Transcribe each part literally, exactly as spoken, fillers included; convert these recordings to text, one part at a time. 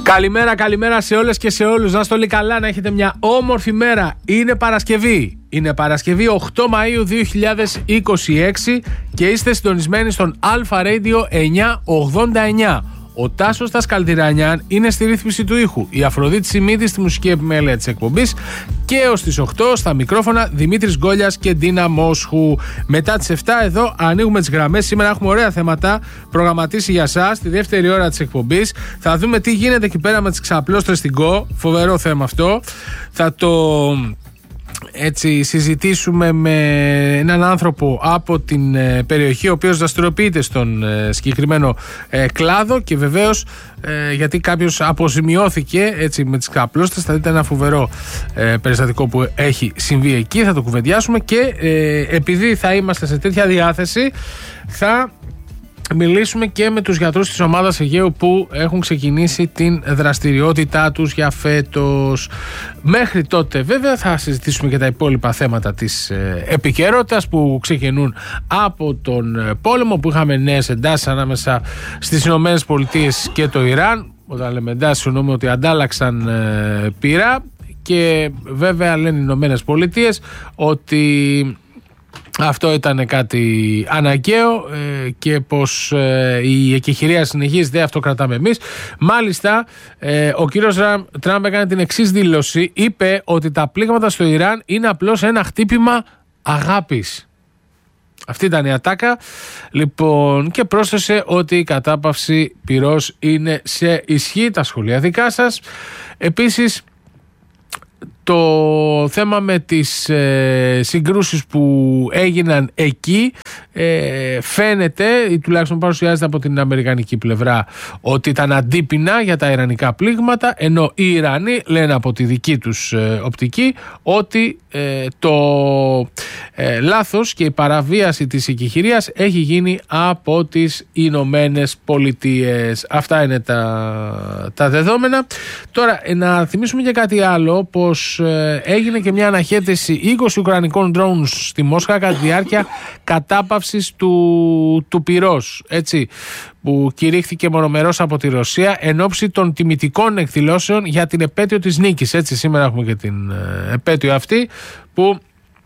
Καλημέρα, καλημέρα σε όλες και σε όλους. Να είστε όλοι καλά, να έχετε μια όμορφη μέρα. Είναι Παρασκευή. Είναι Παρασκευή οκτώ Μαΐου δύο χιλιάδες είκοσι έξι και είστε συντονισμένοι στον Αλφα Radio εννιακόσια ογδόντα εννιά. Ο Τάσος Τασκαλτηρανιάν είναι στη ρύθμιση του ήχου. Η Αφροδίτη Σιμίδη στη μουσική επιμέλεια της εκπομπής. Και ως τις οκτώ στα μικρόφωνα Δημήτρης Γκόλιας και Ντίνα Μόσχου. Μετά τις επτά εδώ ανοίγουμε τις γραμμές. Σήμερα έχουμε ωραία θέματα προγραμματίσει για σας τη δεύτερη ώρα της εκπομπής. Θα δούμε τι γίνεται εκεί πέρα με τις ξαπλώστρες στην ΚΟ. Φοβερό θέμα αυτό. Θα το... έτσι συζητήσουμε με έναν άνθρωπο από την ε, περιοχή ο οποίος δραστηριοποιείται στον ε, συγκεκριμένο ε, κλάδο και βεβαίως ε, γιατί κάποιος αποζημιώθηκε έτσι με τις καπλώστες. Θα δείτε ένα φοβερό ε, περιστατικό που έχει συμβεί εκεί, θα το κουβεντιάσουμε και ε, επειδή θα είμαστε σε τέτοια διάθεση θα μιλήσουμε και με τους γιατρούς της ομάδας Αιγαίου που έχουν ξεκινήσει την δραστηριότητά τους για φέτος. Μέχρι τότε βέβαια θα συζητήσουμε και τα υπόλοιπα θέματα της ε, επικαιρότητας που ξεκινούν από τον ε, πόλεμο που είχαμε νέες εντάσεις ανάμεσα στις Ηνωμένες Πολιτείες και το Ιράν. Όταν λέμε εντάσεις εννοούμε ότι αντάλλαξαν ε, πύρα και βέβαια λένε οι Ηνωμένες Πολιτείες ότι αυτό ήταν κάτι αναγκαίο ε, και πως ε, η εκεχηρία συνεχίζεται, αυτό κρατάμε εμείς. Μάλιστα, ε, ο κύριος Τραμπ έκανε την εξής δήλωση. Είπε ότι τα πλήγματα στο Ιράν είναι απλώς ένα χτύπημα αγάπης. Αυτή ήταν η ατάκα. Λοιπόν, και πρόσθεσε ότι η κατάπαυση πυρός είναι σε ισχύ. Τα σχολεία δικά σας. Επίσης, το θέμα με τις ε, συγκρούσεις που έγιναν εκεί ε, φαίνεται ή τουλάχιστον παρουσιάζεται από την αμερικανική πλευρά ότι ήταν αντίπεινα για τα ιρανικά πλήγματα, ενώ οι Ιρανοί λένε από τη δική τους ε, οπτική ότι ε, το ε, λάθος και η παραβίαση της εκεχηρίας έχει γίνει από τις Ηνωμένες Πολιτείες. Αυτά είναι τα, τα δεδόμενα. Τώρα να θυμίσουμε και κάτι άλλο, πως έγινε και μια αναχέτηση είκοσι ουκρανικών drones στη Μόσχα κατά τη διάρκεια κατάπαυσης του, του πυρός, έτσι, που κηρύχθηκε μονομερώς από τη Ρωσία εν ώψη των τιμητικών εκδηλώσεων για την επέτειο της νίκης. Έτσι, σήμερα έχουμε και την επέτειο αυτή που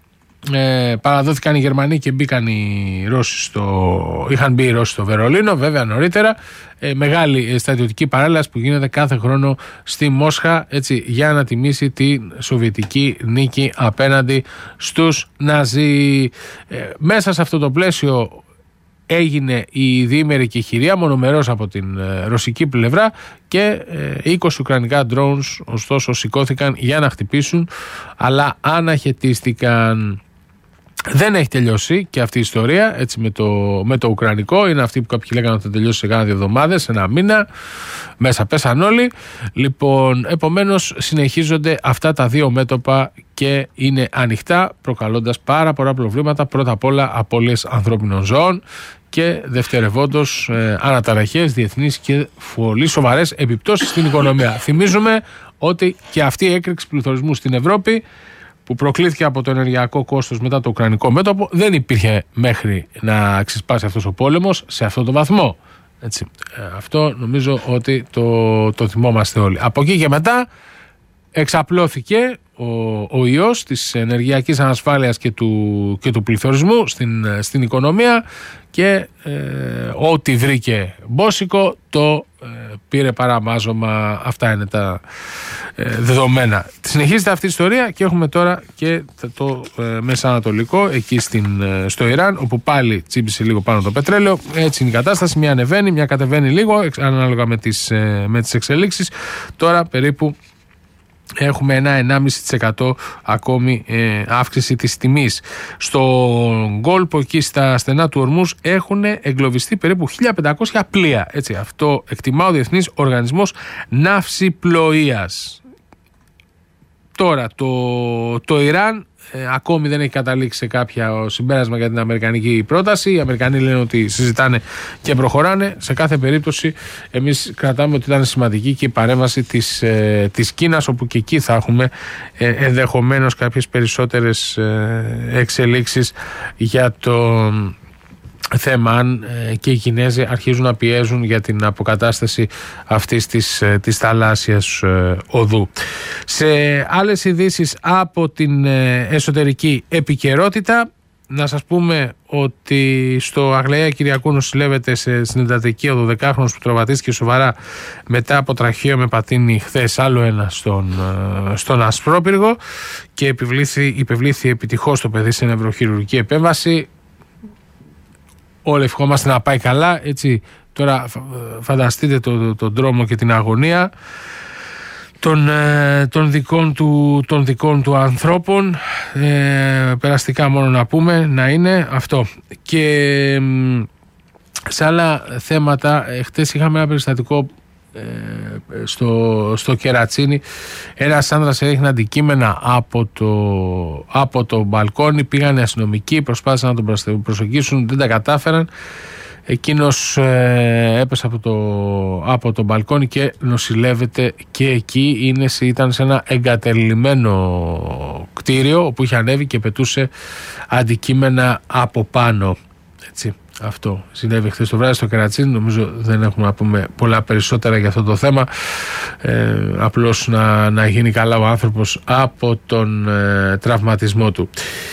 Ε, παραδόθηκαν οι Γερμανοί και μπήκαν οι Ρώσοι στο, είχαν μπει οι Ρώσοι στο Βερολίνο, βέβαια νωρίτερα. Ε, μεγάλη στρατιωτική παρέλαση που γίνεται κάθε χρόνο στη Μόσχα, έτσι, για να τιμήσει την σοβιετική νίκη απέναντι στους Ναζί. Ε, μέσα σε αυτό το πλαίσιο έγινε η διήμερη εκεχηρία μονομερώς από την ε, ρωσική πλευρά και ε, είκοσι ουκρανικά drones ωστόσο σηκώθηκαν για να χτυπήσουν, αλλά αναχαιτίστηκαν. Δεν έχει τελειώσει και αυτή η ιστορία, έτσι, με το, με το ουκρανικό. Είναι αυτή που κάποιοι λέγανε ότι θα τελειώσει σε κάνα δύο εβδομάδες, σε ένα μήνα. Μέσα πέσαν όλοι. Λοιπόν, επομένως συνεχίζονται αυτά τα δύο μέτωπα και είναι ανοιχτά, προκαλώντας πάρα πολλά προβλήματα. Πρώτα απ' όλα απώλειες ανθρώπινων ζώων και δευτερευόντως ε, αναταραχές διεθνείς και πολύ σοβαρές επιπτώσεις στην οικονομία. Θυμίζουμε ότι και αυτή η έκρηξη πληθωρισμού στην Ευρώπη, που προκλήθηκε από το ενεργειακό κόστος μετά το ουκρανικό μέτωπο, δεν υπήρχε μέχρι να ξεσπάσει αυτός ο πόλεμος σε αυτό το βαθμό. Έτσι. Ε, αυτό νομίζω ότι το, το θυμόμαστε όλοι. Από εκεί και μετά εξαπλώθηκε ο, ο ιός της ενεργειακής ανασφάλειας και του, και του πληθωρισμού στην, στην οικονομία και ε, ό,τι βρήκε μπόσικο το ε, πήρε παραμάζωμα. Αυτά είναι τα ε, δεδομένα. Συνεχίζεται αυτή η ιστορία και έχουμε τώρα και το ε, Μεσανατολικό, εκεί στην, ε, στο Ιράν, όπου πάλι τσίμπησε λίγο πάνω το πετρέλαιο. Έτσι είναι η κατάσταση, μια ανεβαίνει, μια κατεβαίνει λίγο ανάλογα με τις, ε, με τις εξελίξεις. Τώρα περίπου έχουμε ένα ενάμιση τοις εκατό ακόμη ε, αύξηση της τιμής. Στον κόλπο εκεί στα στενά του Ορμούς έχουν εγκλωβιστεί περίπου χίλια πεντακόσια πλοία. Έτσι, αυτό εκτιμά ο Διεθνής Οργανισμός Ναυσιπλοείας. Τώρα το, το Ιράν ε, ακόμη δεν έχει καταλήξει σε κάποια συμπέρασμα για την αμερικανική πρόταση. Οι Αμερικανοί λένε ότι συζητάνε και προχωράνε. Σε κάθε περίπτωση εμείς κρατάμε ότι ήταν σημαντική και η παρέμβαση της, ε, της Κίνας, όπου και εκεί θα έχουμε ε, ενδεχομένως κάποιες περισσότερες ε, εξελίξεις για το θέμα αν ε, και οι Κινέζοι αρχίζουν να πιέζουν για την αποκατάσταση αυτής της, ε, της θαλάσσιας ε, οδού. Σε άλλες ειδήσεις από την ε, εσωτερική επικαιρότητα, να σας πούμε ότι στο Αγλαία Κυριακού νοσηλεύεται σε, στην εντατική ο δωδεκάχρονος που τραυματίστηκε σοβαρά μετά από τραχαίο με πατίνι χθες άλλο ένα στον, στον Ασπρόπυργο και επιβλήθη, υπευλήθη επιτυχώς το παιδί σε νευροχειρουργική επέμβαση. Όλοι ευχόμαστε να πάει καλά, έτσι. Τώρα φανταστείτε τον το, το δρόμο και την αγωνία των, των, δικών, του, των δικών του ανθρώπων, ε, περαστικά μόνο να πούμε, να είναι αυτό. Και σε άλλα θέματα, χτες είχαμε ένα περιστατικό ε, στο, στο Κερατσίνι. Ένας άνδρας έριχνε αντικείμενα από το, από το μπαλκόνι, πήγαν οι αστυνομικοί, προσπάθησαν να τον προσεγγίσουν, δεν τα κατάφεραν. Εκείνος ε, έπεσε από το, από το μπαλκόνι και νοσηλεύεται και εκεί. Είναι, ήταν σε ένα εγκατελειμμένο κτίριο όπου είχε ανέβει και πετούσε αντικείμενα από πάνω. Έτσι, αυτό συνέβη χθες το βράδυ στο Κερατσίνι. Νομίζω δεν έχουμε να πούμε πολλά περισσότερα για αυτό το θέμα. Ε, απλώς να, να γίνει καλά ο άνθρωπος από τον ε, τραυματισμό του.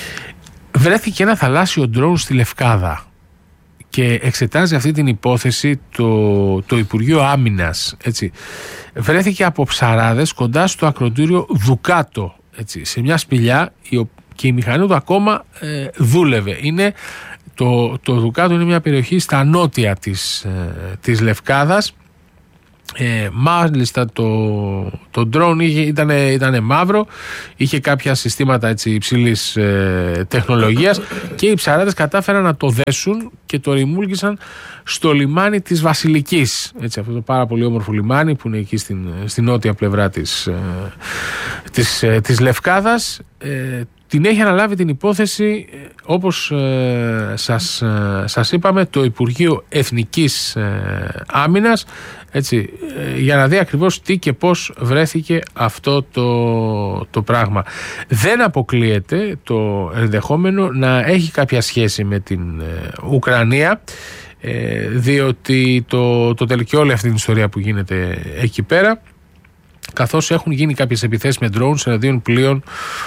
Βρέθηκε ένα θαλάσσιο ντρόουν στη Λευκάδα και εξετάζει αυτή την υπόθεση το, το Υπουργείο Άμυνας. Έτσι. Βρέθηκε από ψαράδες κοντά στο ακροτήριο Δουκάτο, έτσι, σε μια σπηλιά, και η μηχανή του ακόμα ε, δούλευε. Είναι, το, το Δουκάτο είναι μια περιοχή στα νότια της, ε, της Λευκάδας. Ε, μάλιστα το, το drone ήταν, ήταν μαύρο, είχε κάποια συστήματα έτσι υψηλής ε, τεχνολογίας και οι ψαράδες κατάφεραν να το δέσουν και το ρημούλγησαν στο λιμάνι της Βασιλικής, έτσι, αυτό το πάρα πολύ όμορφο λιμάνι που είναι εκεί στην, στην νότια πλευρά της, ε, της, ε, της Λευκάδας. ε, Την έχει αναλάβει την υπόθεση, όπως ε, σας, ε, σας είπαμε, το Υπουργείο Εθνικής ε, Άμυνας, έτσι, ε, για να δει ακριβώς τι και πώς βρέθηκε αυτό το, το πράγμα. Δεν αποκλείεται το ενδεχόμενο να έχει κάποια σχέση με την ε, Ουκρανία, ε, διότι το, το τελική όλη αυτή την ιστορία που γίνεται εκεί πέρα, καθώς έχουν γίνει κάποιες επιθέσεις με drones εναντίον πλοίων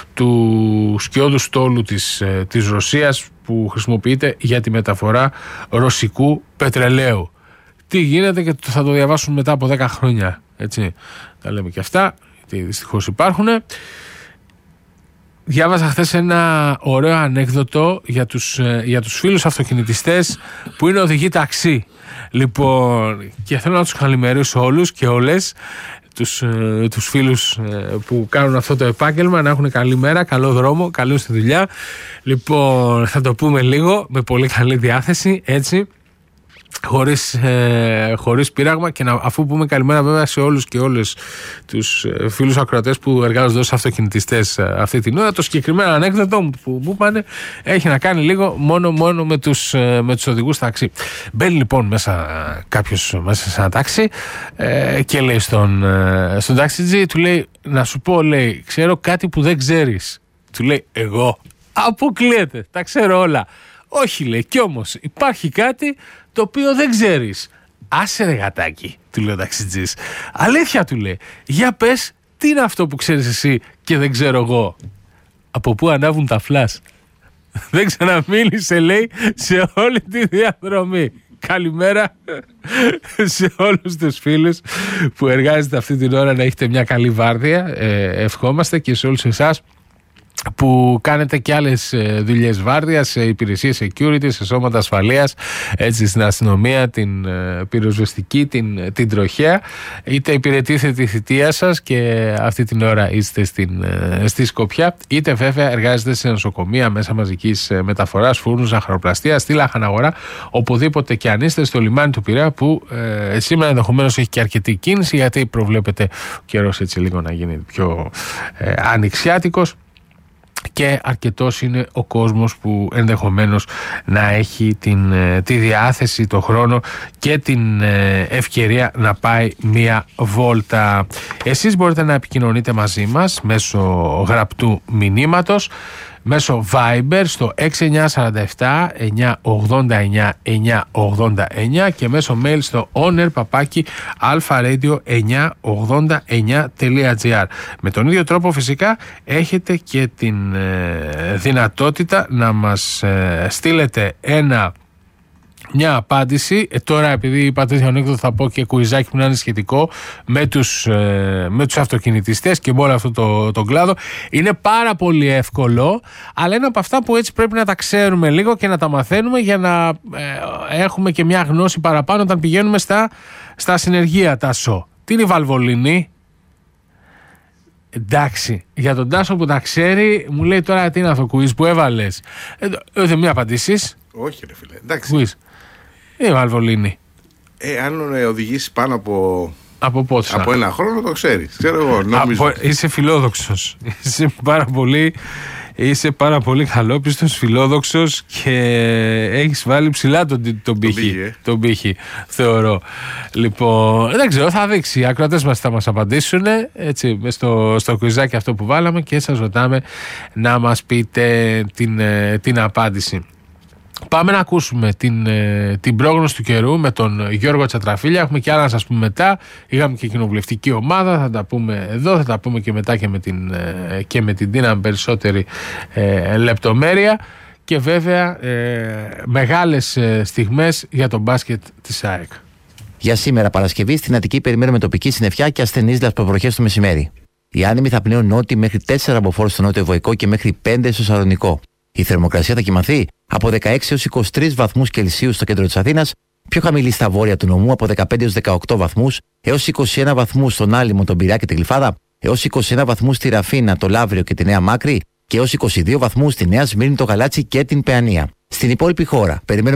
του σκιώδου στόλου της, της Ρωσίας που χρησιμοποιείται για τη μεταφορά ρωσικού πετρελαίου. Τι γίνεται και θα το διαβάσουν μετά από δέκα χρόνια. Έτσι, τα λέμε και αυτά, γιατί δυστυχώς υπάρχουν. Διάβασα χθες ένα ωραίο ανέκδοτο για τους, για τους φίλους αυτοκινητιστές που είναι οδηγοί ταξί. Λοιπόν, και θέλω να τους καλημερίσω όλους και όλες τους, τους φίλους που κάνουν αυτό το επάγγελμα, να έχουν καλή μέρα, καλό δρόμο, καλό στη δουλειά. Λοιπόν, θα το πούμε λίγο με πολύ καλή διάθεση, έτσι, χωρίς, ε, χωρίς πείραγμα, και να, αφού πούμε καλημέρα βέβαια σε όλους και όλες τους ε, φίλους ακροατές που εργάζονται ως αυτοκινητιστές ε, αυτή την ώρα. Το συγκεκριμένο ανέκδοτο που μου είπανε έχει να κάνει λίγο μόνο, μόνο με τους, ε, με τους οδηγούς ταξί. Μπαίνει λοιπόν μέσα κάποιος μέσα σε ένα ταξί ε, και λέει στον, ε, στον ταξιτζή, του λέει, να σου πω, λέει, ξέρω κάτι που δεν ξέρεις. Του λέει, εγώ? Αποκλείεται, τα ξέρω όλα. Όχι, λέει, κι όμως υπάρχει κάτι το οποίο δεν ξέρεις. Άσε ρε γατάκι, του λέει ο ταξιτζής. Αλήθεια, του λέει. Για πες, τι είναι αυτό που ξέρεις εσύ και δεν ξέρω εγώ? Από πού ανάβουν τα φλας? Δεν ξαναμίλησε, λέει, σε όλη τη διαδρομή. Καλημέρα σε όλους τους φίλους που εργάζεται αυτή την ώρα, να έχετε μια καλή βάρδια. Ε, ευχόμαστε και σε όλους εσάς που κάνετε και άλλες δουλειές βάρδιας, σε υπηρεσίες security, σε σώματα ασφαλείας, έτσι, στην αστυνομία, την πυροσβεστική, την, την τροχέα, είτε υπηρετήσετε τη θητεία σας και αυτή την ώρα είστε στην, στη Σκοπιά, είτε βέβαια εργάζεστε σε νοσοκομεία, μέσα μαζικής μεταφοράς, φούρνους, ζαχαροπλαστεία, στη Λαχαναγορά, οπουδήποτε και αν είστε, στο λιμάνι του Πειραιά, που ε, σήμερα ενδεχομένως έχει και αρκετή κίνηση, γιατί προβλέπεται ο καιρός έτσι λίγο να γίνει πιο ε, ανοιξιάτικος. Και αρκετός είναι ο κόσμος που ενδεχομένως να έχει την, τη διάθεση, το χρόνο και την ευκαιρία να πάει μία βόλτα. Εσείς μπορείτε να επικοινωνείτε μαζί μας μέσω γραπτού μηνύματος μέσω Viber στο έξι εννιά τέσσερα επτά εννιά ογδόντα εννιά εννιά ογδόντα εννιά και μέσω mail στο owner παπάκι αλφα-radio εννιά ογδόντα εννιά τελεία τζι άρ. Με τον ίδιο τρόπο φυσικά έχετε και την ε, δυνατότητα να μας ε, στείλετε ένα μια απάντηση. Ε, τώρα επειδή είπα τέτοιο ανέκδοτο θα πω και κουιζάκι που να είναι σχετικό με τους, ε, με τους αυτοκινητιστές και με όλο αυτό το, το κλάδο. Είναι πάρα πολύ εύκολο, αλλά είναι από αυτά που έτσι πρέπει να τα ξέρουμε λίγο και να τα μαθαίνουμε για να ε, έχουμε και μια γνώση παραπάνω όταν πηγαίνουμε στα, στα συνεργεία Τάσο. Τι είναι η βαλβολίνη? Εντάξει, για τον Τάσο που τα ξέρει μου λέει τώρα τι είναι αυτό κουίζ που έβαλες. Ε, δεν μην απαντήσεις. Όχι ρε φίλε, εντάξει. Κουίζ. Η βαλβολίνη. Ε, αν οδηγήσει πάνω από. Από πόσα? Από ένα χρόνο το ξέρεις. Ξέρω εγώ. Νομίζω. Από, είσαι φιλόδοξος. Είσαι πάρα πολύ. Είσαι πάρα πολύ καλόπιστος, φιλόδοξος και έχεις βάλει ψηλά τον, τον πύχη. ε. Τον πύχη, θεωρώ. Λοιπόν, δεν ξέρω, θα δείξει. Οι ακροατές μας θα μας απαντήσουν έτσι, στο, στο κουιζάκι αυτό που βάλαμε και σας ρωτάμε να μας πείτε την, την απάντηση. Πάμε να ακούσουμε την, την πρόγνωση του καιρού με τον Γιώργο Τσατραφίλια. Έχουμε και άλλα να σας πούμε μετά. Είχαμε και κοινοβουλευτική ομάδα, θα τα πούμε εδώ, θα τα πούμε και μετά και με την, και με την Τίνα με περισσότερη ε, λεπτομέρεια. Και βέβαια ε, μεγάλες ε, στιγμές για τον μπάσκετ της ΑΕΚ. Για σήμερα Παρασκευή στην Αττική περιμένουμε τοπική συννεφιά και ασθενείς λασποβροχές το μεσημέρι. Οι άνεμοι θα πνέουν νότιοι μέχρι τέσσερα μποφόρ στο νότιο Βοϊκό και μέχρι πέντε στο Σαλονικό. Η θερμοκρασία θα κυμανθεί από δεκαέξι έως είκοσι τρεις βαθμούς Κελσίου στο κέντρο της Αθήνας, πιο χαμηλή στα βόρεια του νομού από δεκαπέντε έως δεκαοκτώ βαθμούς, έως είκοσι ένα βαθμούς στον Άλυμο, τον Πειραιά και τη Γλυφάδα, έως είκοσι ένα βαθμούς στη Ραφίνα, το Λαύριο και τη Νέα Μάκρη και έως είκοσι δύο βαθμούς στη Νέα Σμύρνη, το Γαλάτσι και την Παιανία. Στην υπόλοιπη χώρα περιμένουμε